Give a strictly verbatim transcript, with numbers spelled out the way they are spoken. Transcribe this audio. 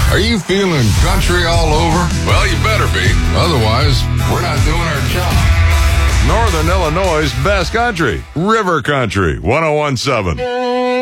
Are you feeling country all over? Well, you better be. Otherwise, we're not doing our job. Northern Illinois' best country, River Country, one oh one point seven.